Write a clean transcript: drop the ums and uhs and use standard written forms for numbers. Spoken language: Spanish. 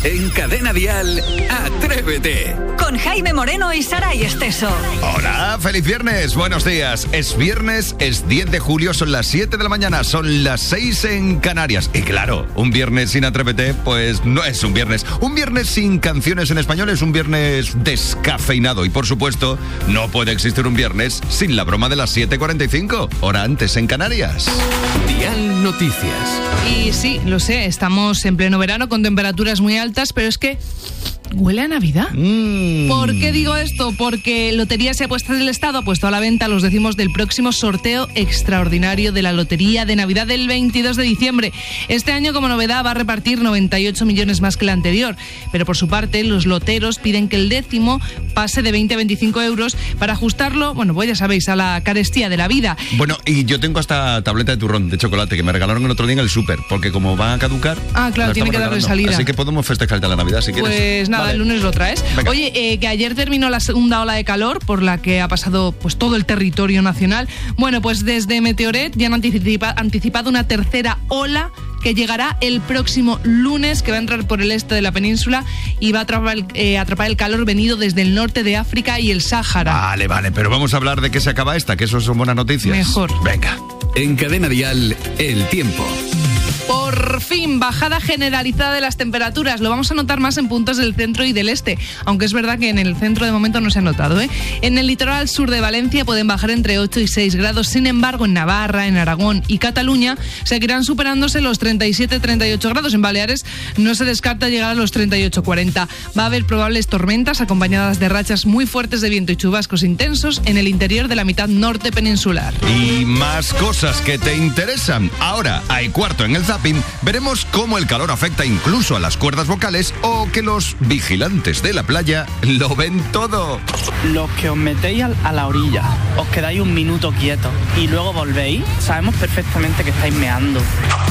En Cadena Dial, Atrévete. Con Jaime Moreno y Saray Esteso. Hola, feliz viernes, buenos días. Es viernes, es 10 de julio, son las 7 de la mañana, son las 6 en Canarias. Y claro, un viernes sin Atrévete, pues no es un viernes. Un viernes sin canciones en español es un viernes descafeinado. Y por supuesto, no puede existir un viernes sin la broma de las 7:45, hora antes en Canarias. Dial Noticias. Y sí, lo sé, estamos en pleno verano con temperaturas muy altas, pero es que huele a Navidad. ¿Por qué digo esto? Porque Loterías y Apuestas del Estado ha puesto a la venta los décimos del próximo sorteo extraordinario de la Lotería de Navidad del 22 de diciembre. Este año, como novedad, va a repartir 98 millones más que el anterior. Pero por su parte, los loteros piden que el décimo pase de 20 a 25 euros para ajustarlo, bueno, pues ya sabéis, a la carestía de la vida. Bueno, y yo tengo hasta tableta de turrón de chocolate que me regalaron el otro día en el súper, porque como van a caducar... Ah, claro, tiene que darle salida. Así que podemos festejar de la Navidad si quieres. Pues nada, vale. El lunes lo traes. Venga. Oye, que ayer terminó la segunda ola de calor por la que ha pasado pues todo el territorio nacional. Bueno, pues desde Meteoret ya han anticipado una tercera ola que llegará el próximo lunes, que va a entrar por el este de la península y va a atrapar el calor venido desde el norte de África y el Sáhara. Vale, pero vamos a hablar de qué se acaba esta, que eso son buenas noticias. Mejor. Venga. En Cadena Dial, el tiempo. Por fin, bajada generalizada de las temperaturas. Lo vamos a notar más en puntos del centro y del este, aunque es verdad que en el centro de momento no se ha notado, ¿eh? En el litoral sur de Valencia pueden bajar entre 8 y 6 grados. Sin embargo, en Navarra, en Aragón y Cataluña seguirán superándose los 37-38 grados. En Baleares no se descarta llegar a los 38-40. Va a haber probables tormentas acompañadas de rachas muy fuertes de viento y chubascos intensos en el interior de la mitad norte peninsular. Y más cosas que te interesan. Ahora, hay cuarto en el Zapping, veremos cómo el calor afecta incluso a las cuerdas vocales o que los vigilantes de la playa lo ven todo. Los que os metéis a la orilla, os quedáis un minuto quietos y luego volvéis, sabemos perfectamente que estáis meando.